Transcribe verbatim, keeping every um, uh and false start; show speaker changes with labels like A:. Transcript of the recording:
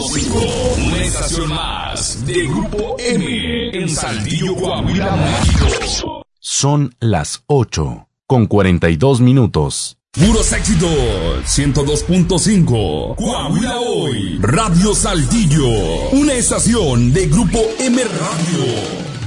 A: cinco, una estación más de Grupo M en Saltillo, Coahuila, México.
B: Son las ocho con cuarenta y dos minutos.
A: Puros éxitos, ciento dos punto cinco, Coahuila Hoy, Radio Saltillo, una estación de Grupo M Radio.